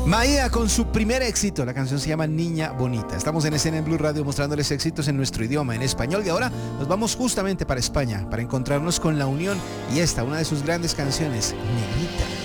Maía con su primer éxito, la canción se llama Niña Bonita. Estamos en Escena en Blue Radio mostrándoles éxitos en nuestro idioma, en español, y ahora nos vamos justamente para España para encontrarnos con La Unión y esta, una de sus grandes canciones, Negrita.